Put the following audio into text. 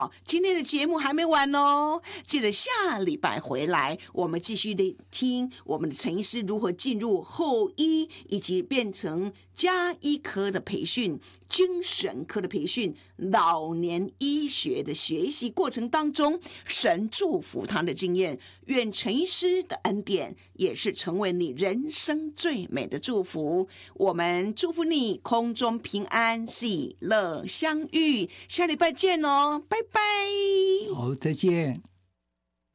今天的节目还没完哦，记得下礼拜回来，我们继续的听我们的陈医师如何进入后医，以及变成家医科的培训、精神科的培训、老年医学的学习过程当中，神祝福他的经验。愿陈医师的恩典也是成为你人生最美的祝福。我们祝福你空中平安，喜乐相遇。下礼拜见哦，拜拜。 好，再见。